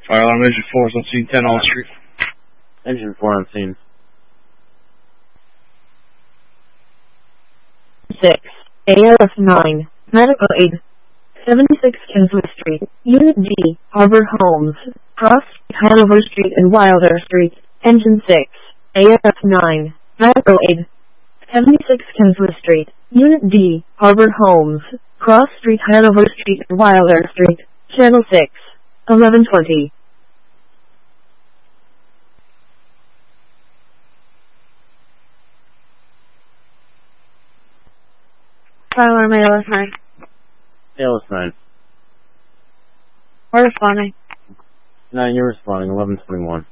Fire alarm engine 4 is on scene 10 All Street. Engine 4 on scene. 6. ALF 9. Medical aid. 76 Kinswood Street. Unit G. Harbor Homes. Cross Hanover Street and Wilder Street. Engine 6. ALF 9. Medical aid. 76 Kinswood Street. Unit D. Harbor Homes. Cross Street Hanover Street and Wilder Street. Channel 6. 1120. Fire alarm ALS 9. ALS 9. We're responding. 9, you're responding, 1121.